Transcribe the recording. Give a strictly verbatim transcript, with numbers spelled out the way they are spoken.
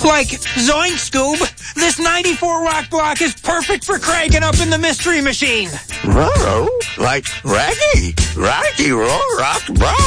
Like, zoink, Scoob, this ninety-four rock block is perfect for cranking up in the Mystery Machine. Roro? Like Raggy? Raggy Roll Rock Block?